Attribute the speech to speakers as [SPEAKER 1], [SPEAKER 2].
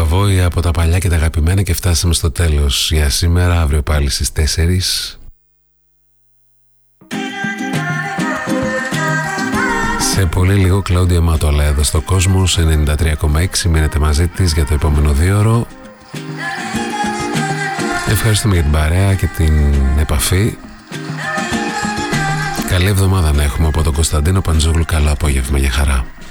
[SPEAKER 1] Σαββόη από τα παλιά και τα αγαπημένα και φτάσαμε στο τέλος για σήμερα. Αύριο πάλι στις 4. Σε πολύ λίγο Κλάουντια Μάτολα εδώ στο Κόσμος 93,6. Μείνετε μαζί της για το επόμενο 2ωρο. Ευχαριστούμε για την παρέα και την επαφή. Καλή εβδομάδα να έχουμε από τον Κωνσταντίνο Παντζόγλου. Καλό απόγευμα, για χαρά.